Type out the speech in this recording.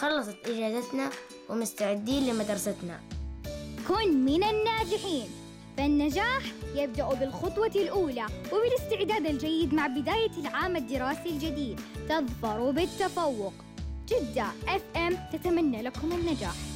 خلصت إجازتنا ومستعدين لمدرستنا. كن من الناجحين، فالنجاح يبدأ بالخطوة الأولى وبالاستعداد الجيد مع بداية العام الدراسي الجديد. تظفر بالتفوق. جدة FM تتمنى لكم النجاح.